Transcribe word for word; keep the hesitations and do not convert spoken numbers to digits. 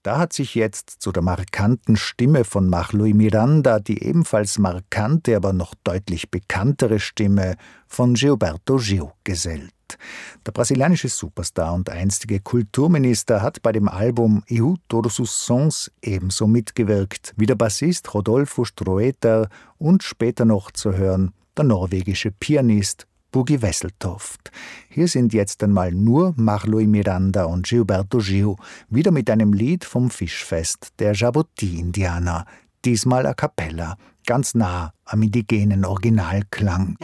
Da hat sich jetzt zu der markanten Stimme von Marlui Miranda die ebenfalls markante, aber noch deutlich bekanntere Stimme von Gilberto Gil gesellt. Der brasilianische Superstar und einstige Kulturminister hat bei dem Album Eu Todos os Sons ebenso mitgewirkt wie der Bassist Rodolfo Stroeter und später noch zu hören der norwegische Pianist Buggi Wesseltoft. Hier sind jetzt einmal nur Marlui Miranda und Gilberto Gil, wieder mit einem Lied vom Fischfest der Jabuti-Indianer, diesmal a cappella, ganz nah am indigenen Originalklang.